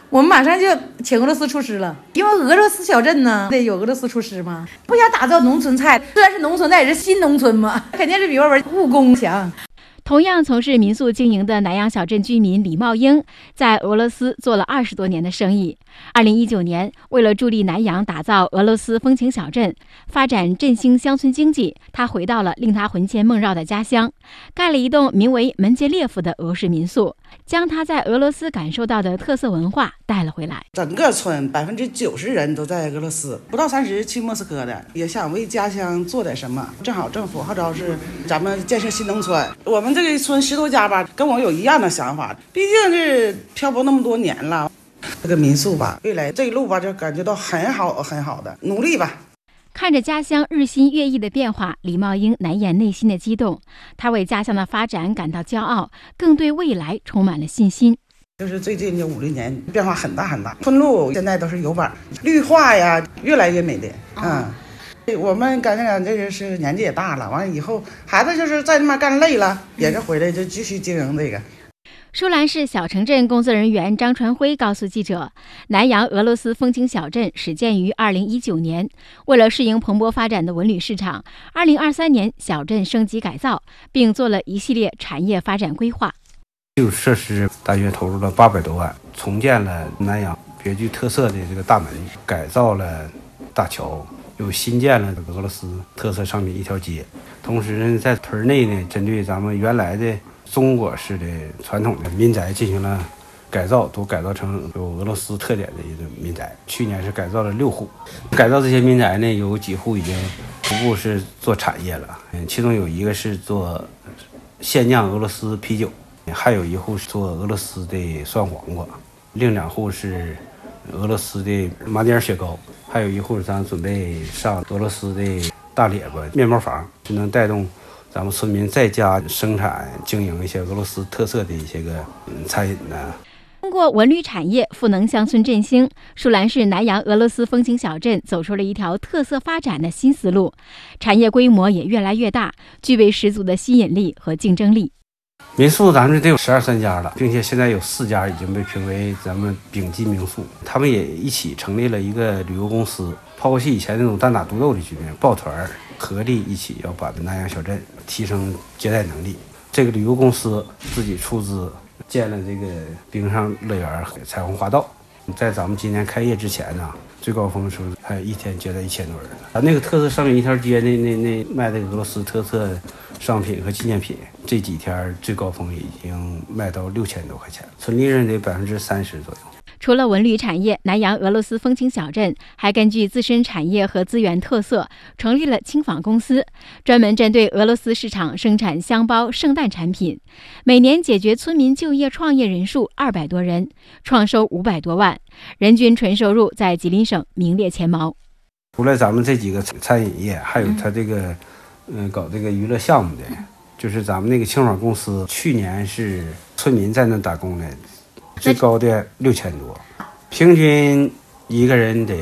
我们马上就请俄罗斯厨师了，因为俄罗斯小镇呢得有俄罗斯厨师嘛。不想打造农村菜，虽然是农村，但也是新农村嘛，肯定是比外边务工强。 同样从事民宿经营的南阳小镇居民李茂英，在俄罗斯做了20多年的生意。2019年，为了助力南阳打造俄罗斯风情小镇，发展振兴乡村经济，他回到了令他魂牵梦绕的家乡，盖了一栋名为门捷列夫的俄式民宿，将他在俄罗斯感受到的特色文化带了回来。 整个村90%人都在俄罗斯，不到30去莫斯科的，也想为家乡做点什么。正好政府号召是咱们建设新农村，我们这个村10多家吧，跟我有一样的想法，毕竟是漂泊那么多年了。这个民宿吧，未来这一路吧，就感觉到很好很好的，努力吧。 看着家乡日新月异的变化，李茂英难掩内心的激动。他为家乡的发展感到骄傲，更对未来充满了信心。 就是最近这5、6年变化很大很大，村路现在都是有板，绿化呀越来越美丽。我们感觉这个是年纪也大了，完了以后孩子就是在那边干累了，也是回来就继续经营这个。 舒兰市小城镇工作人员张传辉告诉记者，南阳俄罗斯风情小镇始建于2019年，为了适应蓬勃发展的文旅市场，2023年小镇升级改造，并做了一系列产业发展规划。 基础设施大约投入了800多万，重建了南阳别具特色的这个大门，改造了大桥，又新建了俄罗斯特色商品一条街。同时呢，在屯内呢，针对咱们原来的中国式的传统的民宅进行了改造，都改造成有俄罗斯特点的一个民宅。去年是改造了6户，改造这些民宅呢，有几户已经逐步是做产业了，其中有一个是做现酿俄罗斯啤酒，还有一户是做俄罗斯的酸黄瓜，另2户是俄罗斯的马迭尔雪糕，还有一户咱准备上俄罗斯的大列巴面包房，就能带动咱们村民在家生产经营一些俄罗斯特色的一些个餐饮呢。 通过文旅产业赋能乡村振兴，舒兰市南阳俄罗斯风情小镇走出了一条特色发展的新思路，产业规模也越来越大，具备十足的吸引力和竞争力。 民宿咱们得有12、13家了，并且现在有4家已经被评为咱们丙级民宿。他们也一起成立了一个旅游公司，抛弃以前那种单打独斗的局面，抱团合力一起要把南阳小镇提升接待能力。这个旅游公司自己出资建了这个冰上乐园、彩虹花道。在咱们今年开业之前呢，最高峰的时候还有一天接待1000多人。那个特色商品一条街那卖的俄罗斯特色商品和纪念品，这几天最高峰已经卖到6000多块钱，纯利润得30%左右。 除了文旅产业，南阳俄罗斯风情小镇还根据自身产业和资源特色，成立了轻纺公司，专门针对俄罗斯市场生产箱包、圣诞产品，每年解决村民就业创业人数200多人，创收500多万，人均纯收入在吉林省名列前茅。 除了咱们这几个餐饮业，还有他这个搞这个娱乐项目的，就是咱们那个轻纺公司，去年是村民在那打工的，最高的6000多，平均一个人得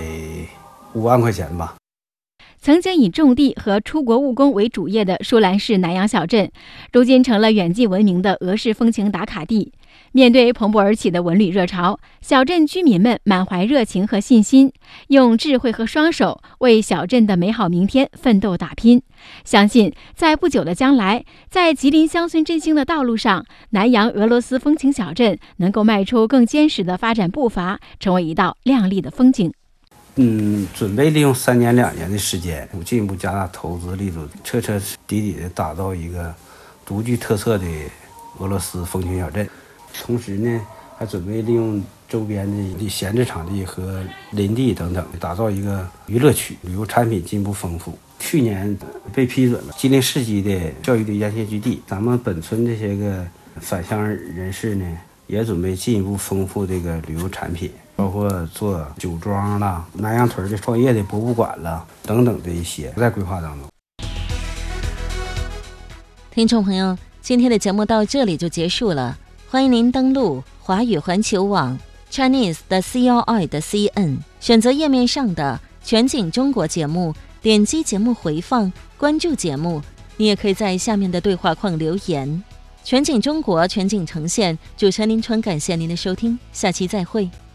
5万块钱吧。 曾经以种地和出国务工为主业的舒兰市南阳小镇，如今成了远近闻名的俄式风情打卡地。面对蓬勃而起的文旅热潮，小镇居民们满怀热情和信心，用智慧和双手为小镇的美好明天奋斗打拼。相信在不久的将来，在吉林乡村振兴的道路上，南阳俄罗斯风情小镇能够迈出更坚实的发展步伐，成为一道亮丽的风景。 准备利用3年2年的时间，进一步加大投资力度，彻彻底底的打造一个独具特色的俄罗斯风情小镇。同时呢，还准备利用周边的闲置场地和林地等等，打造一个娱乐区，旅游产品进一步丰富。去年被批准了吉林市级的教育的沿线据地，咱们本村这些个返乡人士呢，也准备进一步丰富这个旅游产品，包括做酒庄啦、南阳屯的创业的博物馆啦等等的一些在规划当中。 听众朋友，今天的节目到这里就结束了，欢迎您登录华语环球网 Chinese 的 CRI.CN， 选择页面上的全景中国节目，点击节目回放，关注节目。你也可以在下面的对话框留言。全景中国，全景呈现，主持人林川，感谢您的收听，下期再会。